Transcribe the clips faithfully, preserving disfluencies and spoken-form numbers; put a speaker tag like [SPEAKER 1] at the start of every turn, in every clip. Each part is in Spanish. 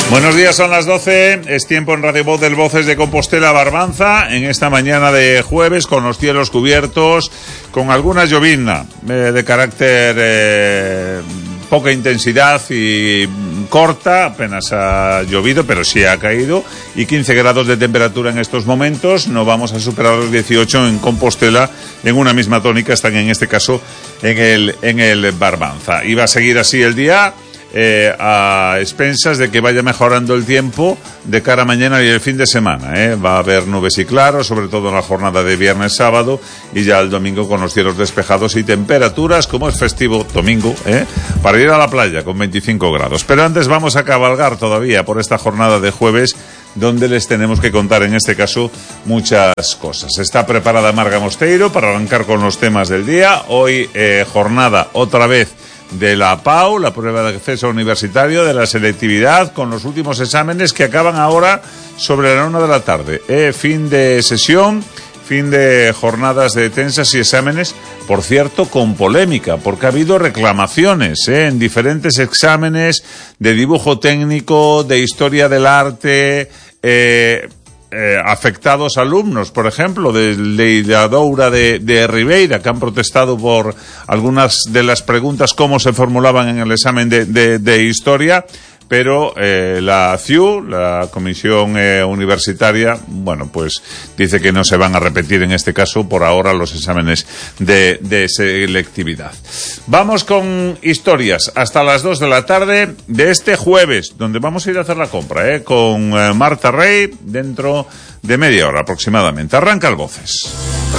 [SPEAKER 1] Buenos días, son las doce, es tiempo en Radio Voz del Voces de Compostela Barbanza, en esta mañana de jueves con los cielos cubiertos, con alguna llovizna eh, de carácter eh, poca intensidad y corta, apenas ha llovido, pero sí ha caído, y quince grados de temperatura en estos momentos. No vamos a superar los dieciocho en Compostela, en una misma tónica están en este caso en el, en el Barbanza. Y va a seguir así el día. Eh, a expensas de que vaya mejorando el tiempo de cara a mañana y el fin de semana, ¿eh? Va a haber nubes y claros, sobre todo en la jornada de viernes-sábado, y ya el domingo con los cielos despejados y temperaturas, como es festivo domingo, ¿eh? Para ir a la playa con veinticinco grados. Pero antes vamos a cabalgar todavía por esta jornada de jueves, donde les tenemos que contar en este caso muchas cosas. Está preparada Marga Mosteiro para arrancar con los temas del día. Hoy eh, jornada otra vez de la P A U, la prueba de acceso universitario, de la selectividad, con los últimos exámenes que acaban ahora sobre la una de la tarde. Eh, fin de sesión, fin de jornadas de tensas y exámenes, por cierto, con polémica, porque ha habido reclamaciones eh, en diferentes exámenes de dibujo técnico, de historia del arte, eh... Eh, afectados alumnos, por ejemplo, de Leidadoura de, de Ribeira, que han protestado por algunas de las preguntas cómo se formulaban en el examen de, de, de historia, pero eh, la C I U, la Comisión eh, Universitaria, bueno, pues dice que no se van a repetir en este caso por ahora los exámenes de, de selectividad. Vamos con historias hasta las dos de la tarde de este jueves, donde vamos a ir a hacer la compra, eh, con eh, Marta Rey, dentro de media hora aproximadamente. Arranca el Voces.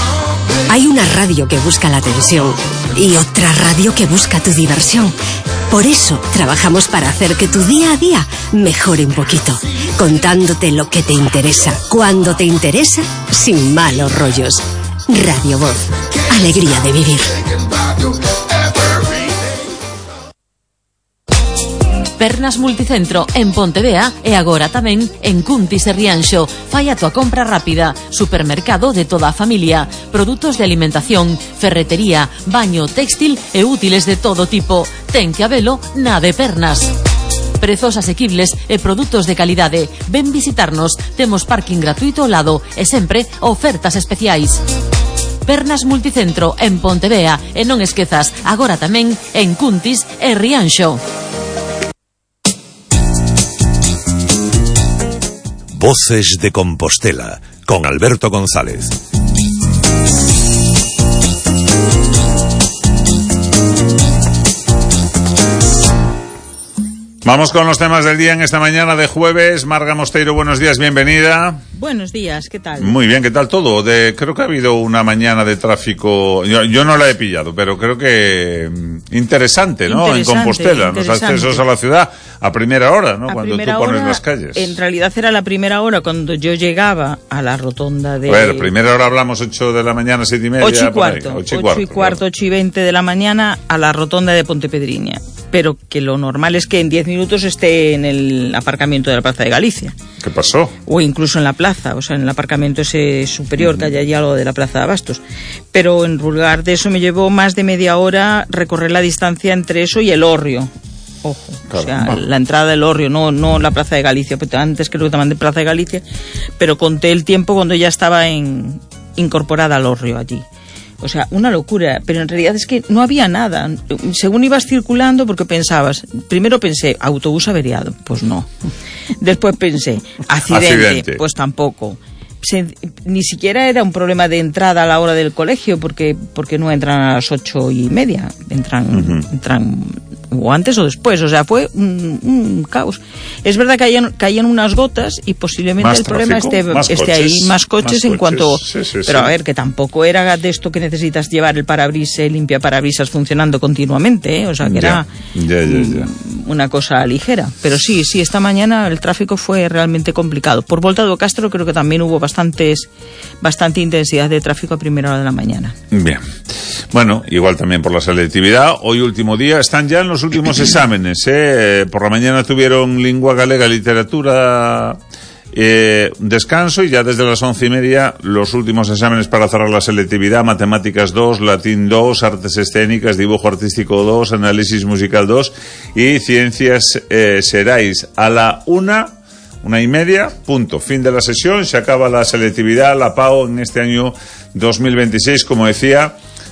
[SPEAKER 2] Hay una radio que busca la atención y otra radio que busca tu diversión. Por eso trabajamos para hacer que tu día a día mejore un poquito, contándote lo que te interesa, cuando te interesa, sin malos rollos. Radio Voz, alegría de vivir.
[SPEAKER 3] Pernas Multicentro en Pontevea e agora tamén en Cuntis e Rianxo. Fai a tua compra rápida. Supermercado de toda a familia. Produtos de alimentación, ferretería, baño, textil e útiles de todo tipo. Ten que habelo na de Pernas. Prezos asequibles e produtos de calidade. Ven visitarnos. Temos parking gratuito ao lado e sempre ofertas especiais. Pernas Multicentro en Pontevea e non esquezas, agora tamén en Cuntis e Rianxo.
[SPEAKER 4] Voces de Compostela, con Alberto González.
[SPEAKER 1] Vamos con los temas del día en esta mañana de jueves. Marga Mosteiro, buenos días, bienvenida.
[SPEAKER 5] Buenos días, ¿qué tal?
[SPEAKER 1] Muy bien, ¿qué tal todo? De, creo que ha habido una mañana de tráfico, yo, yo no la he pillado, pero creo que interesante, ¿no? Interesante, en Compostela, los accesos a la ciudad a primera hora, ¿no? A cuando tú pones
[SPEAKER 5] hora,
[SPEAKER 1] las calles.
[SPEAKER 5] En realidad era la primera hora cuando yo llegaba a la rotonda de...
[SPEAKER 1] A ver, primera hora hablamos ocho de la mañana, siete y media.
[SPEAKER 5] Ocho y cuarto,
[SPEAKER 1] ocho y
[SPEAKER 5] ocho
[SPEAKER 1] cuarto,
[SPEAKER 5] y cuarto, ocho y veinte de la mañana a la rotonda de Pontepedriña. Pero que lo normal es que en diez minutos esté en el aparcamiento de la Plaza de Galicia.
[SPEAKER 1] ¿Qué pasó?
[SPEAKER 5] O incluso en la plaza, o sea, en el aparcamiento ese superior uh-huh. que hay allí a lo de la Plaza de Abastos. Pero en lugar de eso me llevó más de media hora recorrer la distancia entre eso y el Hórreo. Ojo, claro, o sea, vale. La entrada del Hórreo, no, no la Plaza de Galicia, porque antes creo que te mandé Plaza de Galicia, pero conté el tiempo cuando ya estaba en, incorporada al Hórreo allí. O sea, una locura, pero en realidad es que no había nada. Según ibas circulando, porque pensabas, primero pensé, autobús averiado, pues no. Después pensé, accidente, accidente. Pues tampoco. Se, ni siquiera era un problema de entrada a la hora del colegio, porque porque no entran a las ocho y media, entran, uh-huh. entran o antes o después, o sea, fue un, un caos. Es verdad que caían, caían unas gotas y posiblemente
[SPEAKER 1] más
[SPEAKER 5] el problema
[SPEAKER 1] tráfico,
[SPEAKER 5] esté, esté ahí, más coches, más en coches. Cuanto... Sí, sí, pero sí. A ver, que tampoco era de esto que necesitas llevar el parabrisas, limpia parabrisas funcionando continuamente, ¿eh? O sea, que ya, era
[SPEAKER 1] ya, ya, ya.
[SPEAKER 5] una cosa ligera. Pero sí, sí, esta mañana el tráfico fue realmente complicado. Por Volta do Castro creo que también hubo bastantes bastante intensidad de tráfico a primera hora de la mañana.
[SPEAKER 1] Bien. Bueno, igual también por la selectividad. Hoy último día, están ya en los últimos exámenes, ¿eh? Por la mañana tuvieron lengua galega, literatura Eh, descanso y ya desde las once y media los últimos exámenes para cerrar la selectividad: matemáticas dos, latín dos, artes escénicas, dibujo artístico dos, análisis musical dos y ciencias eh, seráis. A la una, una y media, punto, fin de la sesión, se acaba la selectividad, la P A O en este año dos mil veintiséis, como decía.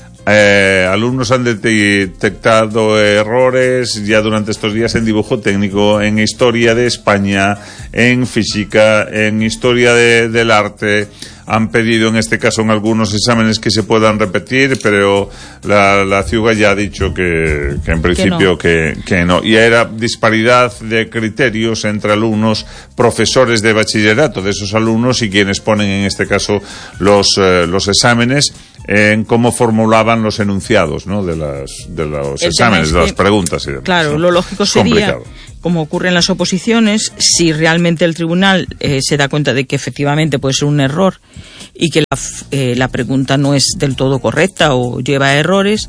[SPEAKER 1] Eh, alumnos han detectado errores ya durante estos días en dibujo técnico, en historia de España, en física, en historia de, del arte. Han pedido en este caso en algunos exámenes que se puedan repetir, pero la, la CIUGA ya ha dicho que, que en principio que no. Que, que no. Y era disparidad de criterios entre alumnos, profesores de bachillerato de esos alumnos y quienes ponen en este caso los, eh, los exámenes, en cómo formulaban los enunciados, ¿no? de, las, de los el exámenes, de las preguntas y demás.
[SPEAKER 5] Claro,
[SPEAKER 1] ¿no?
[SPEAKER 5] Lo lógico
[SPEAKER 1] es
[SPEAKER 5] sería,
[SPEAKER 1] complicado.
[SPEAKER 5] Como ocurre en las oposiciones, si realmente el tribunal eh, se da cuenta de que efectivamente puede ser un error y que la, eh, la pregunta no es del todo correcta o lleva errores,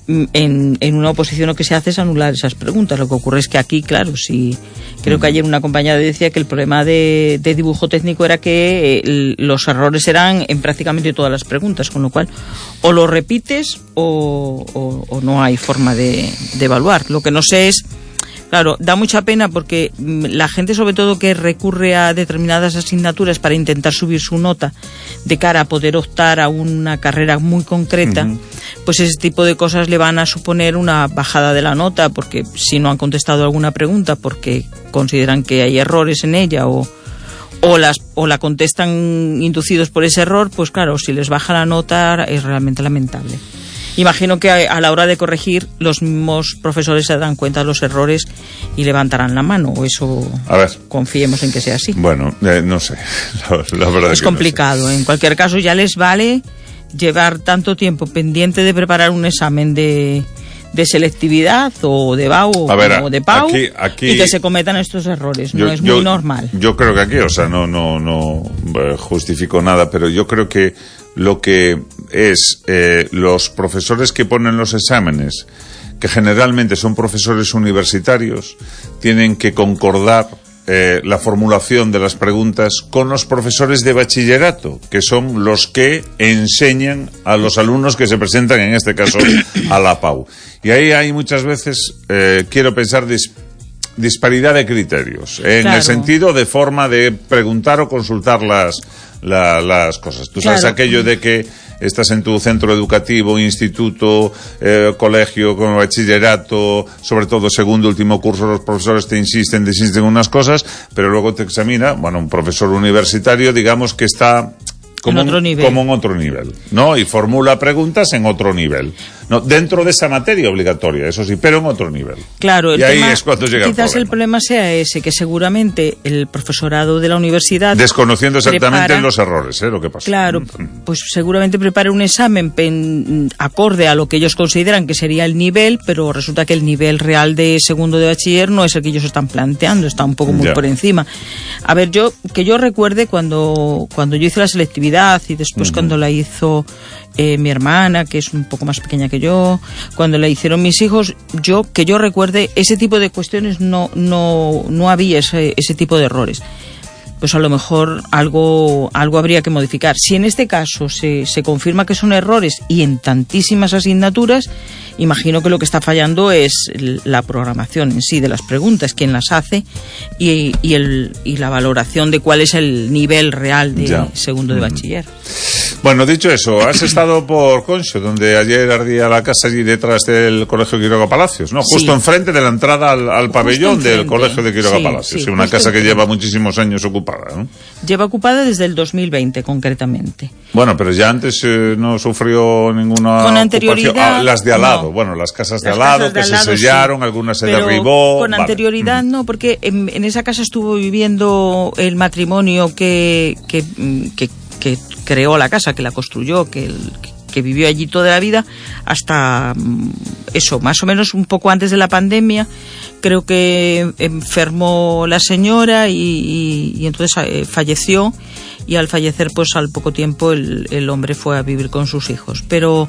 [SPEAKER 5] en, en una oposición lo que se hace es anular esas preguntas. Lo que ocurre es que aquí, claro, si creo que ayer una compañera decía que el problema de, de dibujo técnico era que eh, los errores eran en prácticamente todas las preguntas, con lo cual o lo repites o, o, o no hay forma de, de evaluar. Lo que no sé es, claro, da mucha pena porque la gente, sobre todo, que recurre a determinadas asignaturas para intentar subir su nota de cara a poder optar a una carrera muy concreta, uh-huh. pues ese tipo de cosas le van a suponer una bajada de la nota, porque si no han contestado alguna pregunta porque consideran que hay errores en ella o, o, las, o la contestan inducidos por ese error, pues claro, si les baja la nota es realmente lamentable. Imagino que a la hora de corregir los mismos profesores se dan cuenta de los errores y levantarán la mano, o eso
[SPEAKER 1] a ver.
[SPEAKER 5] Confiemos en que sea así.
[SPEAKER 1] Bueno, eh, no sé, la, la verdad
[SPEAKER 5] es
[SPEAKER 1] que
[SPEAKER 5] complicado.
[SPEAKER 1] No sé.
[SPEAKER 5] En cualquier caso ya les vale llevar tanto tiempo pendiente de preparar un examen de, de selectividad o de B A U
[SPEAKER 1] a ver,
[SPEAKER 5] o de P A U
[SPEAKER 1] aquí, aquí,
[SPEAKER 5] y que se cometan estos errores. Yo, no es
[SPEAKER 1] yo,
[SPEAKER 5] muy normal.
[SPEAKER 1] Yo creo que aquí, o sea, no, no, no justifico nada, pero yo creo que lo que es eh, los profesores que ponen los exámenes, que generalmente son profesores universitarios, tienen que concordar eh, la formulación de las preguntas con los profesores de bachillerato, que son los que enseñan a los alumnos que se presentan, en este caso, a la P A U. Y ahí hay muchas veces, eh, quiero pensar, dis- disparidad de criterios, en
[SPEAKER 5] claro.
[SPEAKER 1] el sentido de forma de preguntar o consultar las La, las cosas. Tú sabes
[SPEAKER 5] claro.
[SPEAKER 1] aquello de que estás en tu centro educativo, instituto, eh, colegio, con bachillerato, sobre todo segundo, último curso, los profesores te insisten, te insisten en unas cosas, pero luego te examina, bueno, un profesor universitario, digamos que está como
[SPEAKER 5] en otro
[SPEAKER 1] un,
[SPEAKER 5] nivel.
[SPEAKER 1] como en otro nivel, ¿no? Y formula preguntas en otro nivel. No, dentro de esa materia obligatoria, eso sí, pero en otro nivel.
[SPEAKER 5] Claro, el
[SPEAKER 1] y ahí
[SPEAKER 5] tema,
[SPEAKER 1] es cuando llega
[SPEAKER 5] quizás
[SPEAKER 1] el problema.
[SPEAKER 5] el problema sea ese, que seguramente el profesorado de la universidad,
[SPEAKER 1] desconociendo exactamente
[SPEAKER 5] prepara,
[SPEAKER 1] los errores, ¿eh? Lo que pasa.
[SPEAKER 5] Claro, pues seguramente prepara un examen pen, acorde a lo que ellos consideran que sería el nivel, pero resulta que el nivel real de segundo de bachiller no es el que ellos están planteando, está un poco muy
[SPEAKER 1] ya.
[SPEAKER 5] por encima. A ver, yo que yo recuerde cuando cuando yo hice la selectividad y después uh-huh. cuando la hizo Eh, mi hermana, que es un poco más pequeña que yo, cuando la hicieron mis hijos, yo que yo recuerde, ese tipo de cuestiones no no no había ese, ese tipo de errores. Pues a lo mejor algo algo habría que modificar. Si en este caso se, se confirma que son errores y en tantísimas asignaturas, imagino que lo que está fallando es la programación en sí de las preguntas, quién las hace y, y, el, y la valoración de cuál es el nivel real de ya. segundo de bachiller.
[SPEAKER 1] Bueno, dicho eso, has estado por Conxo, donde ayer ardía la casa allí detrás del Colegio Quiroga Palacios, ¿no? Justo sí. enfrente de la entrada al, al pabellón del Colegio de Quiroga sí, Palacios. Sí, una casa que enfrente. lleva muchísimos años ocupada, ¿no?
[SPEAKER 5] Lleva ocupada desde el dos mil veinte, concretamente.
[SPEAKER 1] Bueno, pero ya antes eh, no sufrió ninguna
[SPEAKER 5] con anterioridad,
[SPEAKER 1] ocupación. Ah, las de al lado, no. bueno, las casas de las al lado que al lado, se sellaron, sí. algunas se pero derribó.
[SPEAKER 5] Con vale. anterioridad mm. no, porque en, en esa casa estuvo viviendo el matrimonio que, que, que, que creó la casa, que la construyó, que, el, que vivió allí toda la vida, hasta eso, más o menos un poco antes de la pandemia. Creo que enfermó la señora y, y, y entonces eh, falleció, y al fallecer, pues al poco tiempo el, el hombre fue a vivir con sus hijos. Pero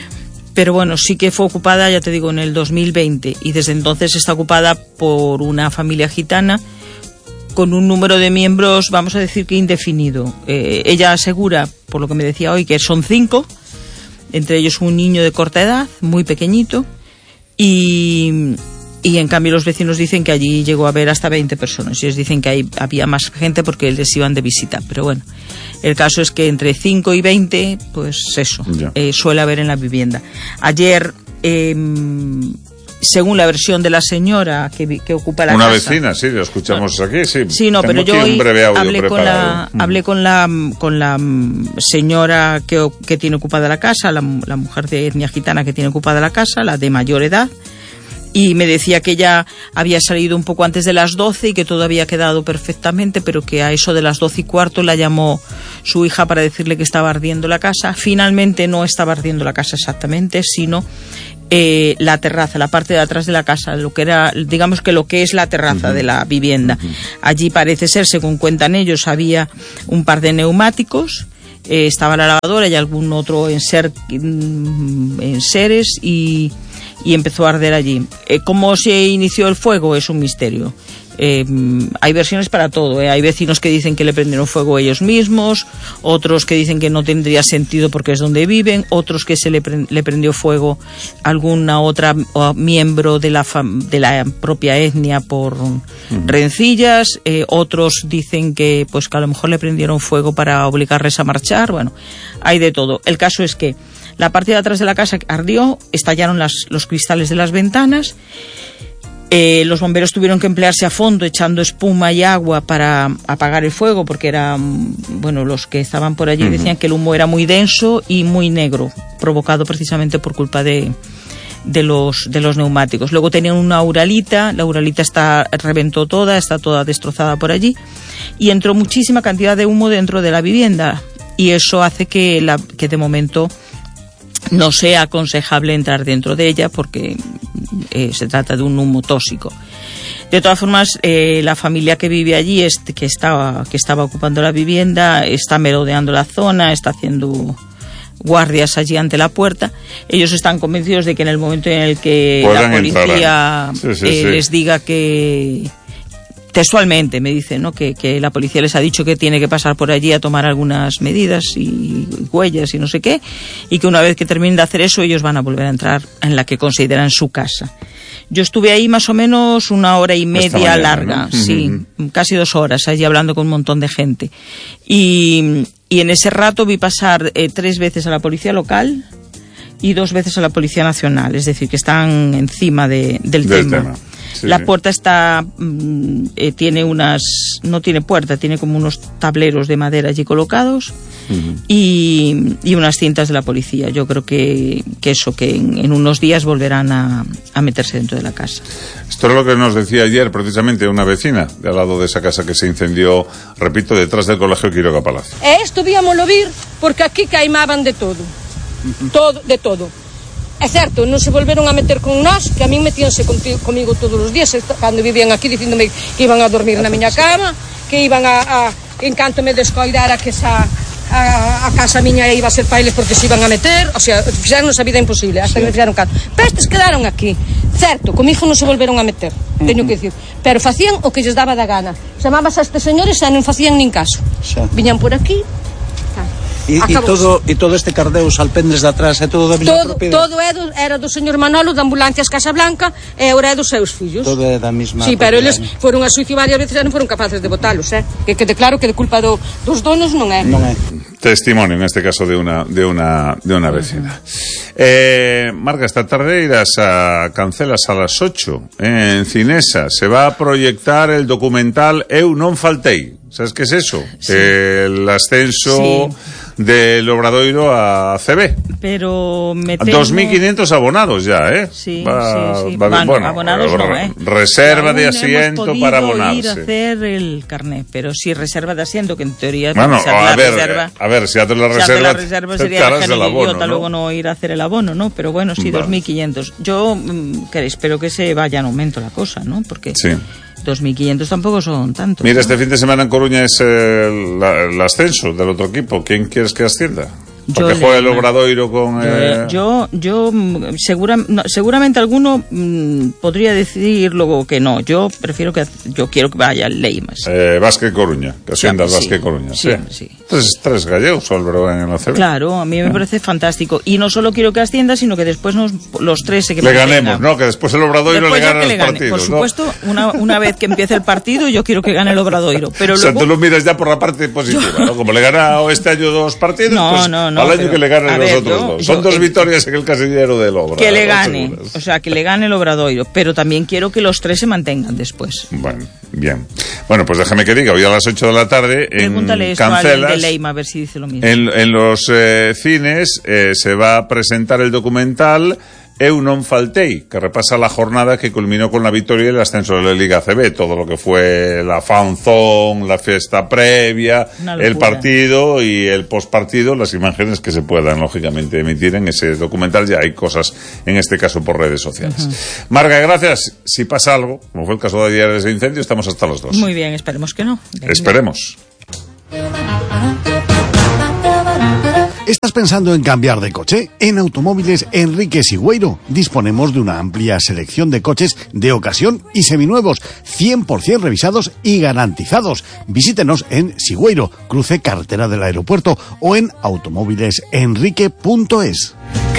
[SPEAKER 5] pero bueno, sí que fue ocupada, ya te digo, en el dos mil veinte, y desde entonces está ocupada por una familia gitana con un número de miembros, vamos a decir que indefinido. Eh, ella asegura, por lo que me decía hoy, que son cinco, entre ellos un niño de corta edad, muy pequeñito, y, y en cambio los vecinos dicen que allí llegó a haber hasta veinte personas. Ellos dicen que ahí había más gente porque les iban de visita, pero bueno, el caso es que entre cinco y veinte, pues eso, eh, suele haber en la vivienda. Ayer, eh, según la versión de la señora que, que ocupa la
[SPEAKER 1] una
[SPEAKER 5] casa...
[SPEAKER 1] Una vecina, sí, lo escuchamos
[SPEAKER 5] no,
[SPEAKER 1] aquí, sí.
[SPEAKER 5] Sí, no,
[SPEAKER 1] Tengo
[SPEAKER 5] pero yo hoy hablé, con la,
[SPEAKER 1] mm.
[SPEAKER 5] hablé con la con la señora que, que tiene ocupada la casa, la, la mujer de etnia gitana que tiene ocupada la casa, la de mayor edad, y me decía que ella había salido un poco antes de las doce y que todo había quedado perfectamente, pero que a eso de las doce y cuarto la llamó su hija para decirle que estaba ardiendo la casa. Finalmente no estaba ardiendo la casa exactamente, sino eh, la terraza, la parte de atrás de la casa, lo que era, digamos que lo que es la terraza uh-huh. de la vivienda. Uh-huh. Allí parece ser, según cuentan ellos, había un par de neumáticos, eh, estaba la lavadora y algún otro enser, enseres y... y empezó a arder allí. Eh, ¿Cómo se inició el fuego? Es un misterio. Eh, hay versiones para todo, ¿eh? Hay vecinos que dicen que le prendieron fuego ellos mismos, otros que dicen que no tendría sentido porque es donde viven, otros que se le, pre- le prendió fuego alguna otra o miembro de la, fam- de la propia etnia por uh-huh. rencillas, eh, otros dicen que pues que a lo mejor le prendieron fuego para obligarles a marchar. Bueno, hay de todo. El caso es que la parte de atrás de la casa ardió, estallaron las, los cristales de las ventanas, eh, los bomberos tuvieron que emplearse a fondo echando espuma y agua para apagar el fuego, porque eran, bueno, los que estaban por allí uh-huh. decían que el humo era muy denso y muy negro, provocado precisamente por culpa de, de, los, de los neumáticos. Luego tenían una uralita, la uralita está, reventó toda, está toda destrozada por allí, y entró muchísima cantidad de humo dentro de la vivienda, y eso hace que, la, que de momento no sea aconsejable entrar dentro de ella porque eh, se trata de un humo tóxico. De todas formas, eh, la familia que vive allí, este, que, estaba, que estaba ocupando la vivienda, está merodeando la zona, está haciendo guardias allí ante la puerta. Ellos están convencidos de que en el momento en el que
[SPEAKER 1] puedan
[SPEAKER 5] la policía
[SPEAKER 1] sí, sí,
[SPEAKER 5] eh,
[SPEAKER 1] sí.
[SPEAKER 5] les diga que... Textualmente me dicen, ¿no? que, que la policía les ha dicho que tiene que pasar por allí a tomar algunas medidas y, y huellas y no sé qué, y que una vez que terminen de hacer eso ellos van a volver a entrar en la que consideran su casa. Yo estuve ahí más o menos una hora y media mañana, larga, ¿no? Sí, uh-huh. casi dos horas allí hablando con un montón de gente, y, y en ese rato vi pasar eh, tres veces a la policía local y dos veces a la Policía Nacional, es decir, que están encima de, del, del tema. tema. Sí, la puerta está eh, tiene unas no tiene puerta, tiene como unos tableros de madera allí colocados uh-huh. y, y unas cintas de la policía. Yo creo que, que eso, que en, en unos días volverán a, a meterse dentro de la casa.
[SPEAKER 1] Esto es lo que nos decía ayer precisamente una vecina de al lado de esa casa que se incendió, repito, detrás del Colegio Quiroga Palacio.
[SPEAKER 6] E isto víamoslo vir porque aquí queimaban de todo, uh-huh. todo de todo. É certo, non se volveron a meter con nós, que a min metíanse contigo, comigo todos os días, cando vivían aquí, dicíndome que iban a dormir na miña cama, que iban a, a en canto me descoidara que esa, a, a casa miña iba a ser pailes porque se iban a meter, o sea, fixeron a vida imposible, hasta sí. que me fixeron canto. Pero estes quedaron aquí, certo, comigo non se volveron a meter, uh-huh. teño que dicir, pero facían o que lles daba da gana. Chamabas a estes señores e non facían nin caso. Sí. Viñan por aquí,
[SPEAKER 7] E, e todo e todo este Cardeus alpendres de atrás é todo da mesma
[SPEAKER 6] todo,
[SPEAKER 7] propiedade?
[SPEAKER 6] Todo é do, era do señor Manolo de Ambulancias Casablanca e agora é dos seus fillos.
[SPEAKER 7] Todo é da mesma.
[SPEAKER 6] Sí, pero eles foron a suicio varias veces e non foron capaces de botalos, eh? Que quede claro que de culpa do, dos donos non é.
[SPEAKER 7] Non é.
[SPEAKER 1] Testimonio en este caso de una de una de una vecina. Eh, Marga, esta tarde irás a Cancelas a las ocho eh, en Cinesa. Se va a proyectar el documental Eu non faltei. ¿Sabes qué es eso? Sí. El ascenso sí. del Obradoiro a C B.
[SPEAKER 5] Pero me temo...
[SPEAKER 1] dos mil quinientos abonados ya, ¿eh?
[SPEAKER 5] Sí,
[SPEAKER 1] va,
[SPEAKER 5] sí, sí.
[SPEAKER 1] Va,
[SPEAKER 5] bueno,
[SPEAKER 1] bueno,
[SPEAKER 5] abonados no, ¿eh?
[SPEAKER 1] Reserva de asiento para abonarse.
[SPEAKER 5] Ir a hacer el carnet, pero sí reserva de asiento, que en teoría...
[SPEAKER 1] Bueno, a
[SPEAKER 5] la
[SPEAKER 1] ver,
[SPEAKER 5] reserva,
[SPEAKER 1] a ver, si haces la reserva...
[SPEAKER 5] Si haces la reserva sería la
[SPEAKER 1] el abono,
[SPEAKER 5] idiota, ¿no? Luego no ir a hacer el abono, ¿no? Pero bueno, sí, vale. dos mil quinientos. Yo mm, espero que se vaya en aumento la cosa, ¿no? Porque... Sí. dos mil quinientos tampoco son tantos.
[SPEAKER 1] Mira,
[SPEAKER 5] ¿no?
[SPEAKER 1] Este fin de semana en Coruña es el, la, el ascenso del otro equipo. ¿Quién quieres que ascienda? Porque juega el Obradoiro con... Eh...
[SPEAKER 5] Yo, yo, yo segura, no, seguramente alguno mmm, podría decir luego que no. Yo prefiero que, yo quiero que vaya el Leimas.
[SPEAKER 1] Eh, Vázquez Coruña, que Hacienda sí, Vázquez Coruña. Sí, sí. sí. Tres, tres gallegos, Álvaro, en el A C B.
[SPEAKER 5] Claro, a mí me parece fantástico. Y no solo quiero que ascienda, sino que después nos, los tres se que
[SPEAKER 1] le ganemos, ¿no? Que después el Obradoiro después le gane los gane. partidos.
[SPEAKER 5] Por supuesto, ¿no? una, una vez que empiece el partido, yo quiero que gane el Obradoiro. Pero luego...
[SPEAKER 1] O sea, tú lo miras ya por la parte positiva, yo... ¿no? Como le gana este año dos partidos,
[SPEAKER 5] no,
[SPEAKER 1] pues
[SPEAKER 5] no, no,
[SPEAKER 1] al año
[SPEAKER 5] pero,
[SPEAKER 1] que le ganen los
[SPEAKER 5] ver,
[SPEAKER 1] otros
[SPEAKER 5] yo,
[SPEAKER 1] dos. Son
[SPEAKER 5] yo,
[SPEAKER 1] dos
[SPEAKER 5] eh,
[SPEAKER 1] victorias en el casillero del Obra.
[SPEAKER 5] Que le gane, o sea, que le gane el Obradoiro. Pero también quiero que los tres se mantengan después.
[SPEAKER 1] Bueno, bien. Bueno, pues déjame que diga, hoy a las ocho de la tarde en
[SPEAKER 5] Pregúntale esto
[SPEAKER 1] Cancelas,
[SPEAKER 5] a de Leima, a ver si dice lo mismo.
[SPEAKER 1] En, en los eh, cines eh, se va a presentar el documental Eu non faltei, que repasa la jornada que culminó con la victoria y el ascenso de la Liga A C B, todo lo que fue la fanzón, la fiesta previa, el partido y el postpartido, las imágenes que se puedan lógicamente emitir en ese documental. Ya hay cosas, en este caso por redes sociales. Uh-huh. Marga, gracias. Si pasa algo, como fue el caso de ayer de ese incendio, estamos hasta las dos.
[SPEAKER 5] Muy bien, esperemos que no. Venga.
[SPEAKER 1] Esperemos.
[SPEAKER 8] ¿Estás pensando en cambiar de coche? En Automóviles Enrique Sigüeiro disponemos de una amplia selección de coches de ocasión y seminuevos, cien por ciento revisados y garantizados. Visítenos en Sigüeiro, cruce carretera del aeropuerto, o en automóviles enrique punto es.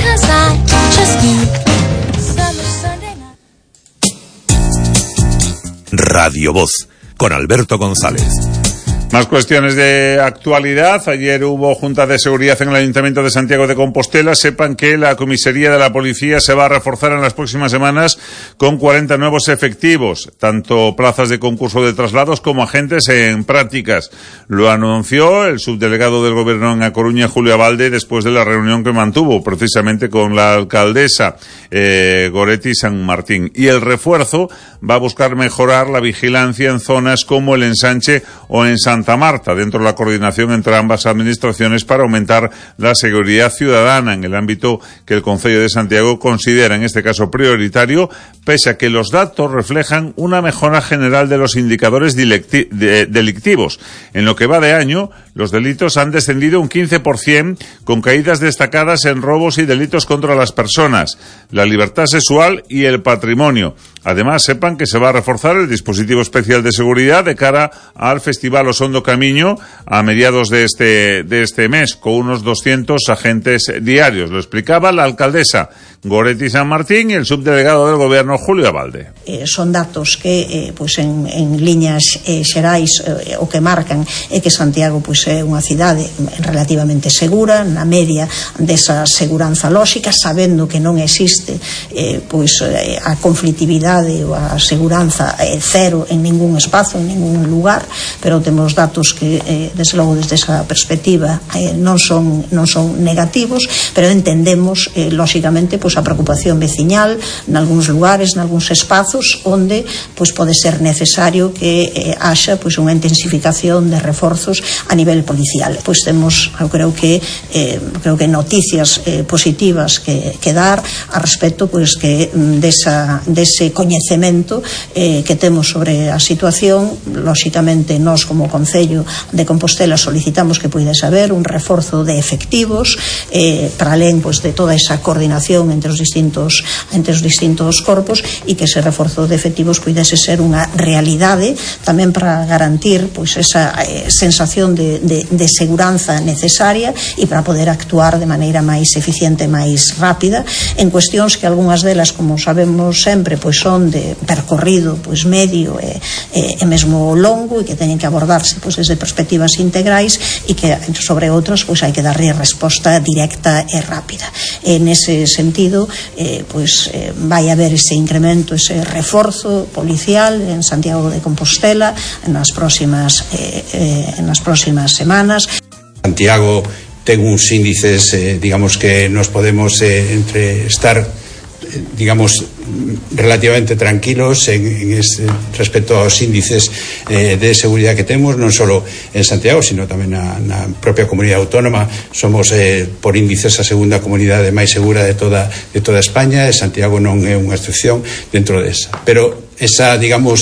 [SPEAKER 4] Radio Voz, con Alberto González.
[SPEAKER 1] Más cuestiones de actualidad. Ayer hubo Junta de Seguridad en el Ayuntamiento de Santiago de Compostela. Sepan que la comisaría de la policía se va a reforzar en las próximas semanas con cuarenta nuevos efectivos, tanto plazas de concurso de traslados como agentes en prácticas. Lo anunció el subdelegado del Gobierno en A Coruña, Julio Abalde, después de la reunión que mantuvo precisamente con la alcaldesa eh, Goretti San Martín. Y el refuerzo va a buscar mejorar la vigilancia en zonas como el Ensanche o en Santa Santa Marta, dentro de la coordinación entre ambas administraciones para aumentar la seguridad ciudadana en el ámbito que el Concello de Santiago considera en este caso prioritario, pese a que los datos reflejan una mejora general de los indicadores delicti- de, delictivos. En lo que va de año, los delitos han descendido un quince por ciento, con caídas destacadas en robos y delitos contra las personas, la libertad sexual y el patrimonio. Además, sepan que se va a reforzar el dispositivo especial de seguridad de cara al Festival Osondo Camiño a mediados de este, de este mes, con unos doscientos agentes diarios. Lo explicaba la alcaldesa Goretti San Martín y el subdelegado del Gobierno, Julio Abalde.
[SPEAKER 9] Eh, son datos que, eh, pues en, en liñas eh, xerais, eh, o que marcan é que Santiago pues, é unha cidade relativamente segura, na media desa seguranza lóxica, sabendo que non existe eh, pues, eh, a conflitividade ou a seguranza eh, cero en ningún espazo, en ningún lugar, pero temos datos que, eh, desde logo, desde esa perspectiva eh, non son non son negativos, pero entendemos, eh, lóxicamente, pues, a preocupación veciñal nalgúns lugares, nalgúns espazos onde pues, pode ser necesario que eh, haxa pues, unha intensificación de reforzos a nivel policial. Pois pues, temos, eu creo que eh, creo que noticias eh, positivas que, que dar a respecto pues, que desa, dese coñecemento eh, que temos sobre a situación. Lóxicamente, nós como Concello de Compostela solicitamos que puidese haber un reforzo de efectivos eh, para alén pues, de toda esa coordinación entre os distintos entre os distintos corpos, e que ese reforzo de efectivos puidese ser unha realidade tamén para garantir pois, esa eh, sensación de, de, de seguranza necesaria e para poder actuar de maneira máis eficiente, máis rápida en cuestións que algunhas delas, como sabemos sempre, pois son de percorrido pois medio e, e, e mesmo longo, e que teñen que abordarse pois, desde perspectivas integrais, e que sobre outras pois hai que darlle resposta directa e rápida. En ese sentido Eh, pues, eh, vai haber ese incremento, ese reforzo policial en Santiago de Compostela en as próximas eh, eh, en as próximas semanas.
[SPEAKER 10] Santiago ten uns índices, eh, digamos que nos podemos eh, entre estar eh, digamos relativamente tranquilos en, en este, respecto aos índices eh, de seguridade que temos, non só en Santiago, sino tamén na, na propia comunidade autónoma. Somos eh, por índices a segunda comunidade máis segura de toda, de toda España, e Santiago non é unha excepción dentro desa. Pero esa, digamos,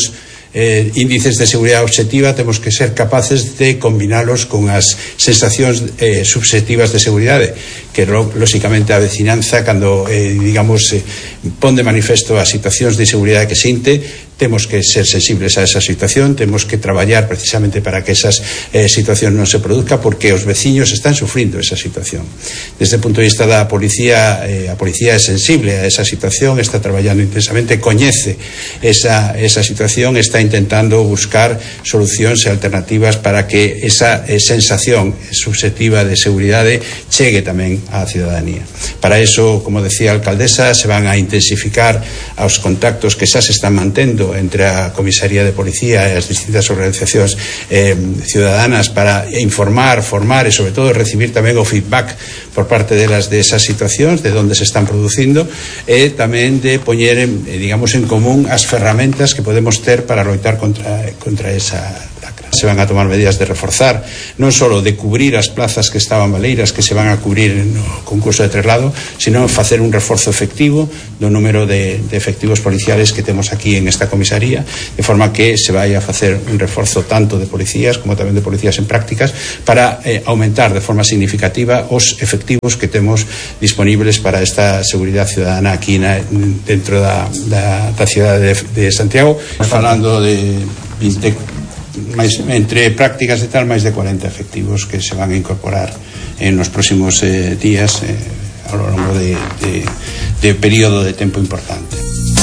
[SPEAKER 10] eh, índices de seguridade obxectiva temos que ser capaces de combinalos con as sensacións eh, subjetivas de seguridade, que lóxicamente a vecinanza, cando eh, digamos eh, pon de manifesto as situacións de inseguridade que sinte, temos que ser sensibles a esa situación, temos que traballar precisamente para que esas eh, situacións non se produzca, porque os veciños están sufrindo esa situación. Desde o punto de vista da policía, eh, a policía é sensible a esa situación, está traballando intensamente, coñece esa, esa situación, está intentando buscar solucións e alternativas para que esa eh, sensación subjetiva de seguridade chegue tamén á cidadanía. Para eso, como decía a alcaldesa, se van a intensificar os contactos que xa se están mantendo entre a Comisaría de Policía e as distintas organizacións eh, ciudadanas para informar, formar e sobre todo recibir tamén o feedback por parte delas de esas situacións, de onde se están producindo, e tamén de poñer, digamos, en común as ferramentas que podemos ter para loitar contra, contra esa lacra. Se van a tomar medidas de reforzar, non só de cubrir as plazas que estaban baleiras, que se van a cubrir no concurso de traslado, sino facer un reforzo efectivo do número de, de efectivos policiales que temos aquí en esta comisaría, de forma que se vai a facer un reforzo tanto de policías como tamén de policías en prácticas para eh, aumentar de forma significativa os efectivos que temos disponibles para esta seguridade ciudadana aquí na, dentro da, da, da cidade de, de Santiago. Falando de vinte, máis, entre prácticas e tal, máis de cuarenta efectivos que se van a incorporar en los próximos eh, días eh, a lo longo de, de, de período de tempo importante.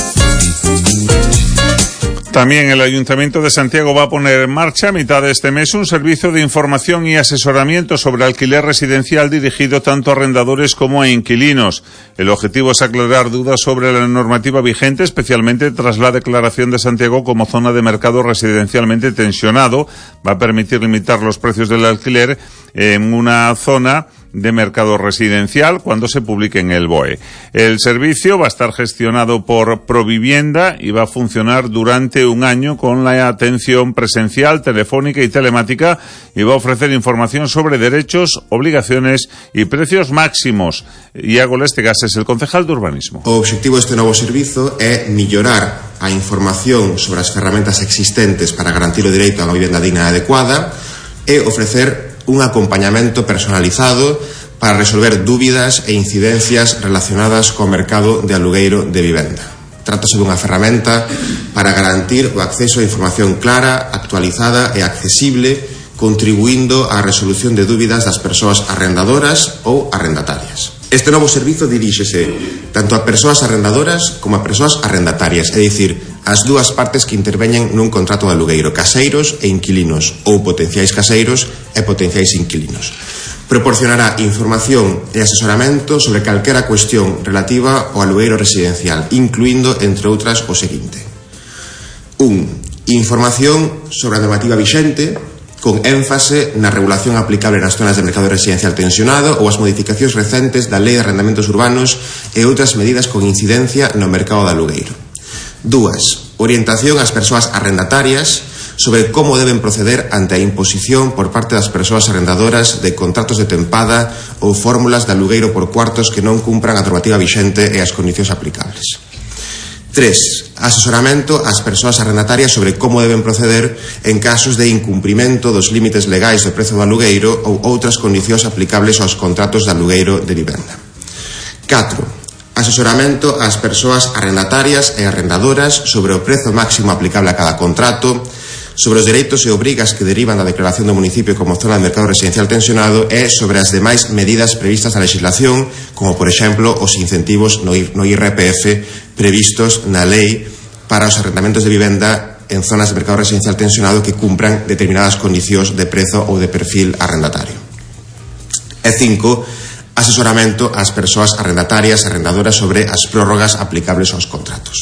[SPEAKER 1] También el Ayuntamiento de Santiago va a poner en marcha a mitad de este mes un servicio de información y asesoramiento sobre alquiler residencial dirigido tanto a arrendadores como a inquilinos. El objetivo es aclarar dudas sobre la normativa vigente, especialmente tras la declaración de Santiago como zona de mercado residencialmente tensionado. Va a permitir limitar los precios del alquiler en una zona de mercado residencial cuando se publique en el B O E. El servicio va a estar gestionado por Provivienda y va a funcionar durante un año con la atención presencial, telefónica y telemática, y va a ofrecer información sobre derechos, obligaciones y precios máximos. Iago Lestegas es el concejal de Urbanismo.
[SPEAKER 11] O obxectivo deste novo servizo é mellorar a información sobre as ferramentas existentes para garantir o dereito a unha vivenda digna e adecuada e ofrecer un acompañamento personalizado para resolver dúbidas e incidencias relacionadas co mercado de alugueiro de vivenda. Trátase dunha ferramenta para garantir o acceso a información clara, actualizada e accesible, contribuindo á resolución de dúbidas das persoas arrendadoras ou arrendatarias. Este novo servizo diríxese tanto a persoas arrendadoras como a persoas arrendatarias, é dicir, as dúas partes que interveñen nun contrato de alugueiro, caseiros e inquilinos, ou potenciais caseiros e potenciais inquilinos. Proporcionará información e asesoramento sobre calquera cuestión relativa ao alugueiro residencial, incluindo, entre outras, o seguinte. un. Información sobre a normativa vixente, con énfase na regulación aplicable nas zonas de mercado residencial tensionado ou as modificacións recentes da Lei de Arrendamentos Urbanos e outras medidas con incidencia no mercado de alugueiro. Dúas, orientación ás persoas arrendatarias sobre como deben proceder ante a imposición por parte das persoas arrendadoras de contratos de tempada ou fórmulas de alugueiro por cuartos que non cumpran a normativa vixente e as condicións aplicables. Tres, asesoramento ás persoas arrendatarias sobre como deben proceder en casos de incumprimento dos límites legais do prezo do alugueiro ou outras condicións aplicables aos contratos de alugueiro de vivenda. Catro, asesoramento ás persoas arrendatarias e arrendadoras sobre o prezo máximo aplicable a cada contrato, sobre os dereitos e obrigas que derivan da declaración do municipio como zona de mercado residencial tensionado e sobre as demais medidas previstas na legislación, como, por exemplo, os incentivos no I R P F previstos na lei para os arrendamentos de vivenda en zonas de mercado residencial tensionado que cumpran determinadas condicións de prezo ou de perfil arrendatario. E cinco, asesoramento ás persoas arrendatarias e arrendadoras sobre as prórrogas aplicables aos contratos.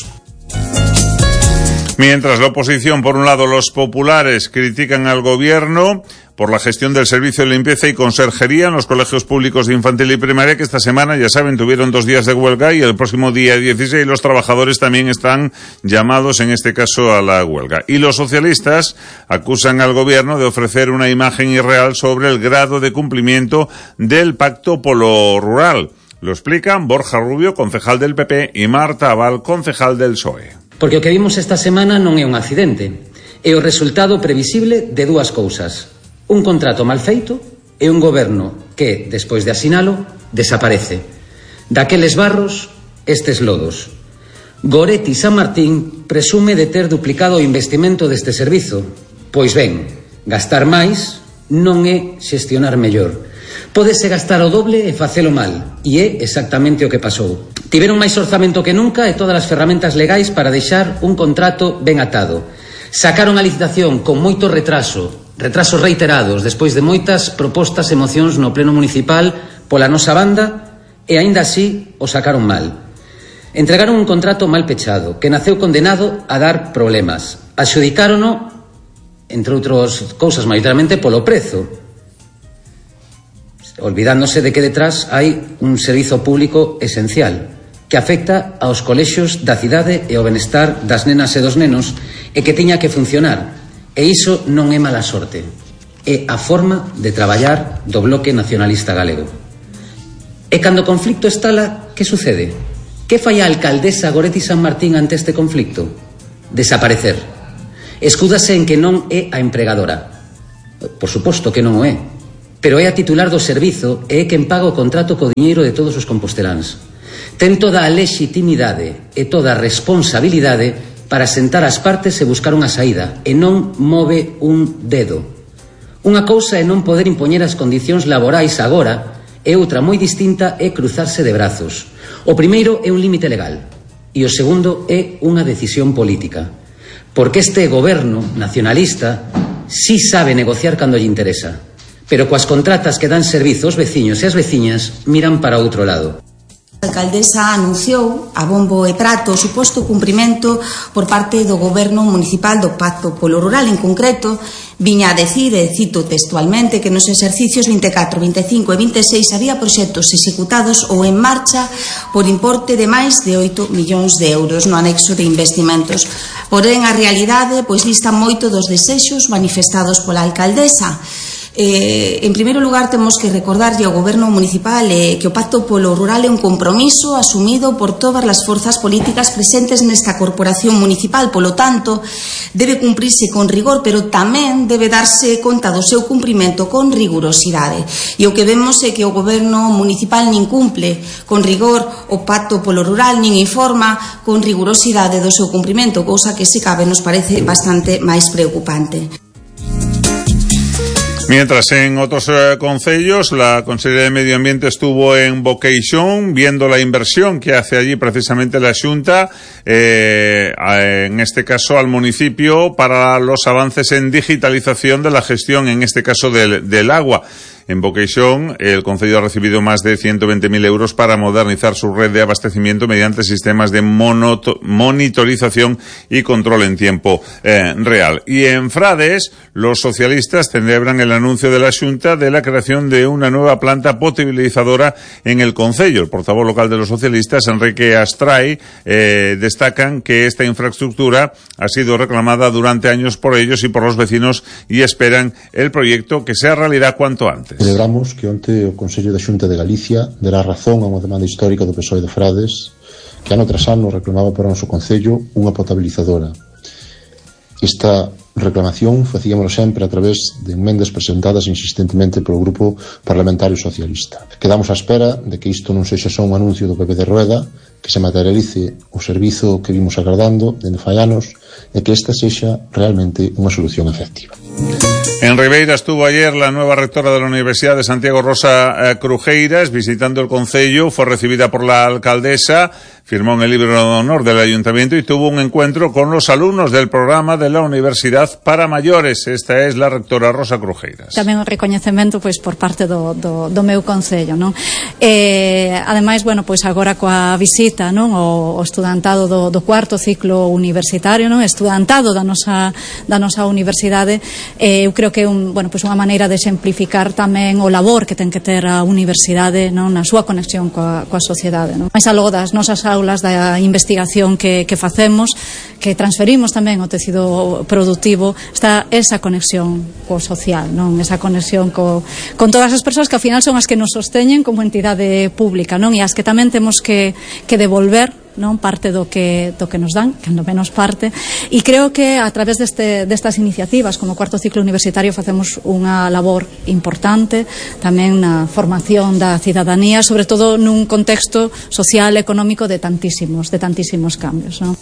[SPEAKER 1] Mientras la oposición, por un lado, los populares critican al gobierno por la gestión del servicio de limpieza y conserjería en los colegios públicos de infantil y primaria, que esta semana, ya saben, tuvieron dos días de huelga y el próximo día dieciséis los trabajadores también están llamados, en este caso, a la huelga. Y los socialistas acusan al gobierno de ofrecer una imagen irreal sobre el grado de cumplimiento del Pacto Polo Rural. Lo explican Borja Rubio, concejal del P P, y Marta Abal, concejal del P S O E.
[SPEAKER 12] Porque o que vimos esta semana non é un accidente. é o resultado previsible de dúas cousas: un contrato mal feito e un goberno que, despois de asinalo, desaparece. Daqueles barros, estes lodos. Goretti San Martín presume de ter duplicado o investimento deste servizo. Pois ben, gastar máis non é xestionar mellor. Pódese gastar o doble e facelo mal, e é exactamente o que pasou. Tiveron máis orzamento que nunca e todas as ferramentas legais para deixar un contrato ben atado. Sacaron a licitación con moito retraso, retrasos reiterados, despois de moitas propostas e mocións no pleno municipal pola nosa banda, e aínda así o sacaron mal. Entregaron un contrato mal pechado, que naceu condenado a dar problemas. Adxudicárono, entre outras cousas, maioritariamente polo prezo, olvidándose de que detrás hai un servizo público esencial que afecta aos colexios da cidade e ao benestar das nenas e dos nenos e que tiña que funcionar. E iso non é mala sorte, é a forma de traballar do Bloque Nacionalista Galego. E cando o conflicto estala, que sucede? Que fai a alcaldesa Goretti San Martín ante este conflicto? Desaparecer. Escúdase en que non é a empregadora. Por suposto que non o é, pero é a titular do servizo e é quen paga o contrato co diñeiro de todos os composteláns. Ten toda a lexitimidade e toda a responsabilidade para sentar as partes e buscar unha saída, e non move un dedo. Unha cousa é non poder impoñer as condicións laborais agora, e outra moi distinta é cruzarse de brazos. O primeiro é un límite legal, e o segundo é unha decisión política. Porque este goberno nacionalista sí sabe negociar cando lle interesa, pero coas contratas que dan servizo aos veciños e as veciñas miran para outro lado.
[SPEAKER 13] A alcaldesa anunciou a bombo e prato o suposto cumprimento por parte do goberno municipal do Pacto polo Rural. En concreto, viña a decir, e cito textualmente, que nos exercicios vinte e catro, vinte e cinco e vinte e seis había proxectos executados ou en marcha por importe de máis de oito millóns de euros no anexo de investimentos. Porén, a realidade pois dista moito dos desexos manifestados pola alcaldesa. Eh, en primeiro lugar, temos que recordarlle ao goberno municipal eh, que o Pacto polo Rural é un compromiso asumido por todas as forzas políticas presentes nesta corporación municipal. Polo tanto, debe cumprirse con rigor, pero tamén debe darse conta do seu cumprimento con rigurosidade. E o que vemos é que o goberno municipal nin cumple con rigor o Pacto polo Rural, nin informa con rigurosidade do seu cumprimento, cousa que, se cabe, nos parece bastante máis preocupante.
[SPEAKER 1] Mientras en otros eh, concellos, la Consejería de Medio Ambiente estuvo en Boqueixón viendo la inversión que hace allí precisamente la Xunta, eh, en este caso al municipio, para los avances en digitalización de la gestión, en este caso del, del agua. En Boqueixón, el concello ha recibido más de ciento veinte mil euros para modernizar su red de abastecimiento mediante sistemas de monoto, monitorización y control en tiempo eh, real. Y en Frades, los socialistas celebran el anuncio de la Xunta de la creación de una nueva planta potabilizadora en el concello. El portavoz local de los socialistas, Enrique Astray, eh, destacan que esta infraestructura ha sido reclamada durante años por ellos y por los vecinos y esperan el proyecto que sea realidad cuanto antes.
[SPEAKER 14] Celebramos que onte o Consello da Xunta de Galicia dará razón a unha demanda histórica do P S O E de Frades, que ano tras ano reclamaba para o noso Concello unha potabilizadora. Esta reclamación facíamos sempre a través de emendas presentadas insistentemente polo Grupo Parlamentario Socialista. Quedamos á espera de que isto non sexa só un anuncio do P P de Rueda, que se materialice o servizo que vimos agardando dende fai anos e que esta sexa realmente unha solución efectiva.
[SPEAKER 1] En Ribeira estuvo ayer la nueva rectora de la Universidad de Santiago, Rosa eh, Crujeiras, visitando el concello. Fue recibida por la alcaldesa, firmó en el libro de honor del ayuntamiento y tuvo un encuentro con los alumnos del programa de la Universidad para Mayores. Esta es la rectora Rosa Crujeiras.
[SPEAKER 15] Tamén un recoñecemento pois por parte do, do, do meu concello, non? Eh, ademais, bueno, pois agora coa visita, non, o, o estudantado do, do cuarto ciclo universitario, non, estudantado da nosa da nosa universidade, eh, eu creo que é un, bueno, pois unha maneira de exemplificar tamén o labor que ten que ter a universidade, non, na súa conexión coa, coa sociedade, non? Mais aló das nosas aulas da investigación que, que facemos, que transferimos tamén ao tecido productivo, está esa conexión co social, non? Esa conexión co, con todas as persoas que ao final son as que nos sosteñen como entidade pública, non? E as que tamén temos que, que devolver non parte do que do que nos dan, cando menos parte, e creo que a través deste destas iniciativas como o cuarto ciclo universitario facemos unha labor importante tamén na formación da cidadanía, sobre todo nun contexto social e económico de tantísimos de tantísimos cambios, non?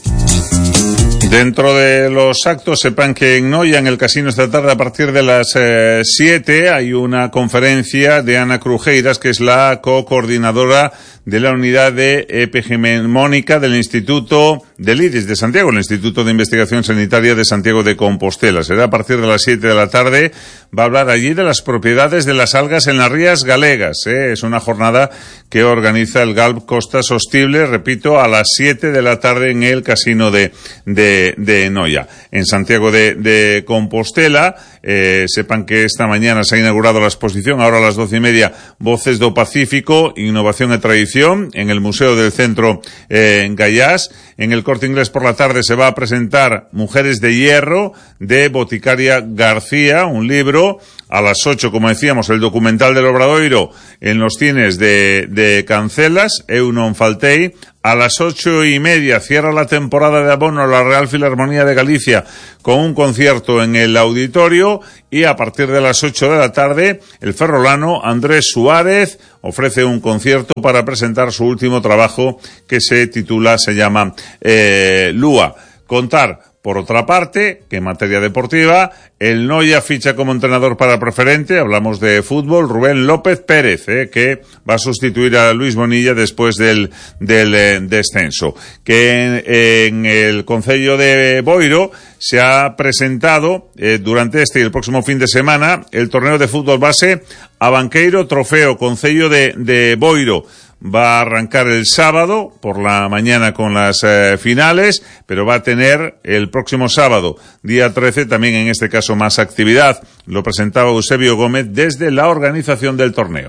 [SPEAKER 1] Dentro de los actos, sepan que en Noia, en el casino, esta tarde a partir de las siete, eh, hay una conferencia de Ana Crujeiras, que es la co-coordinadora de la unidad de epigenemónica del Instituto del I D I S de Santiago, el Instituto de Investigación Sanitaria de Santiago de Compostela. Será a partir de las siete de la tarde. Va a hablar allí de las propiedades de las algas en las rías galegas. ¿eh? Es una jornada que organiza el Galp Costa Sostible, repito, a las siete de la tarde en el casino de, de, de Noia. En Santiago de, de Compostela, eh, sepan que esta mañana se ha inaugurado la exposición, ahora a las doce y media, Voces do Pacífico, Innovación e Tradición, en el Museo del Centro eh, en Gallás. En el Corte Inglés por la tarde se va a presentar Mujeres de Hierro, de Boticaria García, un libro. A las ocho, como decíamos, el documental del Obradoiro en los cines de, de Cancelas, Eu non faltei. A las ocho y media cierra la temporada de abono la Real Filarmonía de Galicia con un concierto en el auditorio, y a partir de las ocho de la tarde el ferrolano Andrés Suárez ofrece un concierto para presentar su último trabajo, que se titula, se llama eh, Lúa. Contar, por otra parte, que en materia deportiva, el Noia ficha como entrenador para preferente, hablamos de fútbol, Rubén López Pérez, eh, que va a sustituir a Luis Bonilla después del, del eh, descenso. Que en, en el Concello de Boiro se ha presentado eh, durante este y el próximo fin de semana el torneo de fútbol base Abanqueiro Trofeo Concello de, de Boiro. Va a arrancar el sábado por la mañana con las eh, finales, pero va a tener el próximo sábado, día trece, también en este caso más actividad. Lo presentaba Eusebio Gómez desde la organización del torneo.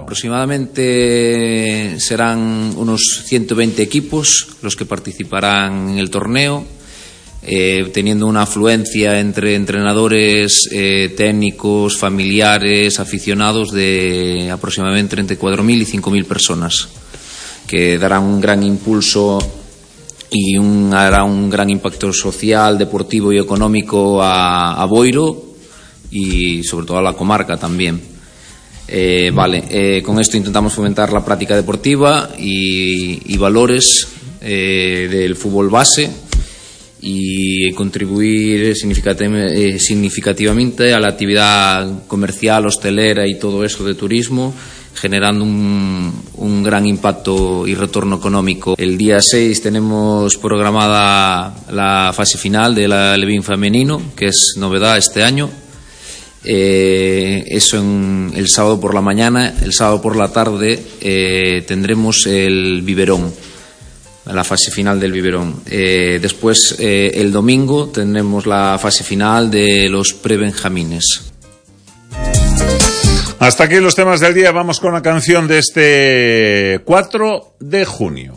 [SPEAKER 16] Aproximadamente serán unos ciento veinte equipos los que participarán en el torneo, eh, teniendo una afluencia entre entrenadores, eh, técnicos, familiares, aficionados de aproximadamente entre cuatro mil y cinco mil personas, que dará un gran impulso y un, hará un gran impacto social, deportivo y económico a, a Boiro y sobre todo a la comarca también. Eh, vale, eh, con esto intentamos fomentar la práctica deportiva y, y valores eh, del fútbol base, y contribuir significativamente a la actividad comercial, hostelera y todo eso de turismo, generando un, un gran impacto y retorno económico. El día seis tenemos programada la fase final de la Levín femenino, que es novedad este año. Eh, eso en el sábado por la mañana. El sábado por la tarde eh, tendremos el biberón, la fase final del biberón. Eh, después, eh, el domingo, tendremos la fase final de los prebenjamines.
[SPEAKER 1] Hasta aquí los temas del día. Vamos con la canción de este cuatro de junio.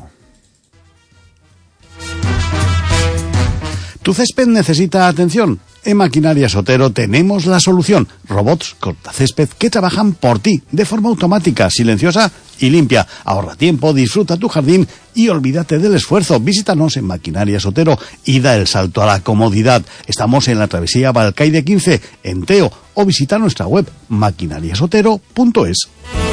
[SPEAKER 8] ¿Tu césped necesita atención? En Maquinaria Sotero tenemos la solución. Robots cortacésped que trabajan por ti, de forma automática, silenciosa y limpia. Ahorra tiempo, disfruta tu jardín y olvídate del esfuerzo. Visítanos en Maquinaria Sotero y da el salto a la comodidad. Estamos en la travesía Balcaide quince, en Teo, o visita nuestra web maquinariasotero punto es.